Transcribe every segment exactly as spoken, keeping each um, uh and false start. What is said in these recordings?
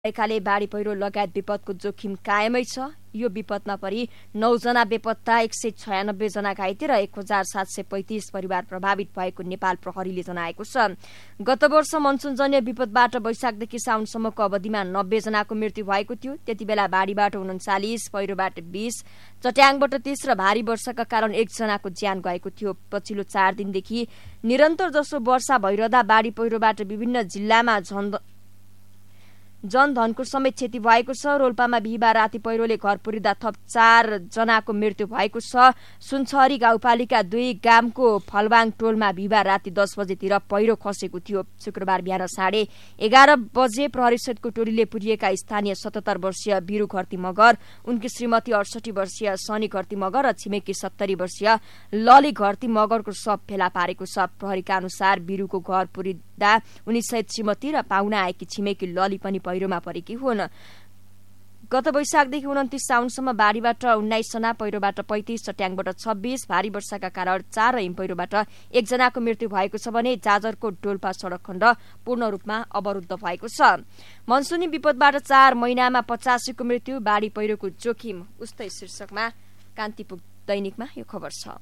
भएकाले बाढी पहिरो लगायत विपदको जोखिम कायमै छ। यो विपदमा परि नौ जना बेपत्ता, एक सय छयानब्बे जना घाइते र एक हजार सात सय पैंतिस परिवार प्रभावित भएको नेपाल प्रहरीले जनाएको छ। गत वर्ष मनसुनजन्य विपदबाट वैशाखदेखि साउनसम्मको अवधिमा नब्बे जनाको मृत्यु भएको थियो। त्यति बेला बाढीबाट उन्चालिस, पहिरोबाट बीस, चट्याङबाट तीस र भारी वर्षाका कारण एकजनाको ज्यान गएको थियो। पछिल्लो चार दिनदेखि निरन्तर जसो वर्षा भइरहँदा बाढी पहिरोबाट विभिन्न जिल्लामा झन् जनधनको समेत क्षति भएको छ। रोल्पामा बिहिबार राति पहिरोले घर पुरिँदा थप चार जनाको मृत्यु भएको छ। सुनछहरी गाउँपालिका दुई गामको फलवाङ टोलमा बिहिबार राति दस बजेतिर पहिरो खसेको थियो। शुक्रबार बिहान साढे एघार बजे प्रहरीसहितको टोलीले पुरिएका स्थानीय सतहत्तर वर्षीय बिरु घरती मगर, उनकी श्रीमती अडसठी वर्षीय सनी घरती मगर र छिमेकी सत्तरी वर्षीय लली घरती मगरको शव फेला पारेको छ। प्रहरीका अनुसार बिरुको घर पुरिँदा उनी सहित श्रीमती र पाहुना आएकी छिमेकी लली पनि पहिरोमा परेकी हुन्। गत वैशाखदेखि उन्तिस साउनसम्म बाढीबाट उन्नाइस जना, पहिरोबाट पैंतिस, चट्याङबाट छब्बीस, भारी वर्षाका कारण चार र हिमपहिरोबाट एकजनाको मृत्यु भएको छ भने जाजरको डोल्पा सड़क खण्ड पूर्ण रूपमा अवरुद्ध भएको छ। मनसुनी विपदबाट चार महिनामा पचासीको मृत्यु, बाढी पहिरोको जोखिम उस्तै शीर्षकमा कान्तिपुर दैनिकमा यो खबर छ।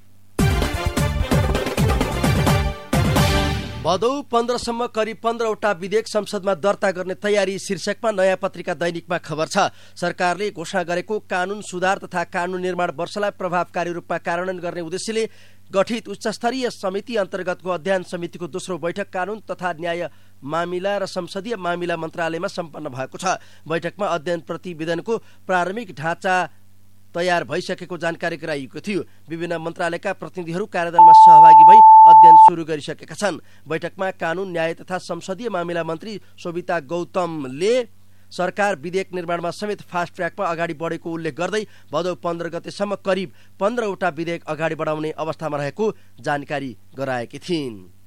भदौ पन्ध्रसम्म करिब पन्ध्रवटा विधेयक संसदमा दर्ता गर्ने तयारी शीर्षकमा नयाँ पत्रिका दैनिकमा खबर छ। सरकारले घोषणा गरेको कानून सुधार तथा कानून निर्माण वर्षलाई प्रभावकारी रूपमा कार्यान्वयन गर्ने उद्देश्यले गठित उच्चस्तरीय समिति अन्तर्गतको अध्ययन समितिको दोस्रो बैठक कानून तथा न्याय मामिला र संसदीय मामिला मन्त्रालयमा सम्पन्न भएको छ। बैठकमा अध्ययन प्रतिवेदनको प्रारम्भिक ढाँचा तयार भइसकेको जानकारी गराइएको थियो। विभिन्न मन्त्रालयका प्रतिनिधिहरू कार्यदलमा सहभागी भई अध्ययन सुरु गरिसकेका छन्। बैठकमा कानून न्याय तथा संसदीय मामिला मन्त्री शोभिता गौतमले सरकार विधेयक निर्माणमा समेत फास्ट ट्र्याकमा अगाडि बढेको उल्लेख गर्दै भदौ पन्ध्र गतेसम्म करिब पन्ध्रवटा विधेयक अगाडि बढाउने अवस्थामा रहेको जानकारी गराएकी थिइन्।